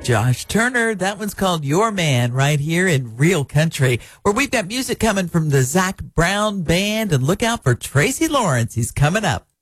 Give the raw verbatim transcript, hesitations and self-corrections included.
Josh Turner. That one's called Your Man right here in Real Country, where we've got music coming from the Zach Brown Band. And look out for Tracy Lawrence. He's coming up.